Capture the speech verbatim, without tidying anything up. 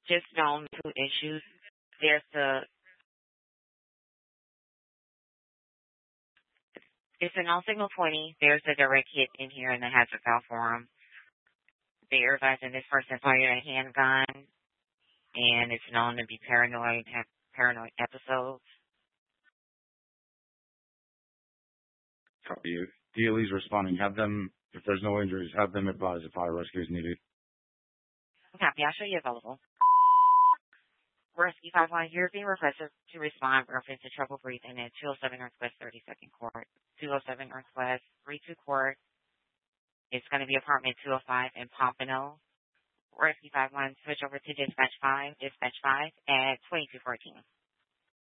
just known to issues. There's the it's a non-signal twenty. There's a direct hit in here in the hazard file form. They're advising this person fired a handgun, and it's known to be paranoid, have paranoid episodes. Copy. D L E's responding. Have them, if there's no injuries, have them advise if fire rescue is needed. Copy. I'll show you available. Rescue five one, you're being requested to respond reference to trouble breathing at two oh seven Northwest thirty-second Court, two oh seven Northwest thirty-two Court. It's going to be apartment two oh five in Pompano. Rescue five one, switch over to dispatch five, dispatch five at twenty-two fourteen.